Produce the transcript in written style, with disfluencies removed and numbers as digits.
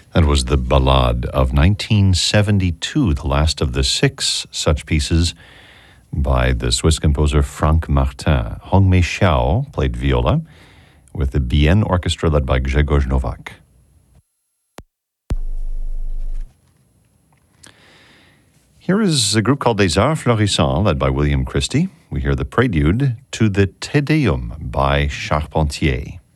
That was the Ballade of 1972, the last of the 6 such pieces by the Swiss composer Franck Martin. Hongmei Xiao played viola with the Bienne Orchestra led by Grzegorz Nowak. Here is a group called Les Arts Florissants, led by William Christie. We hear the prelude to the Te Deum by Charpentier.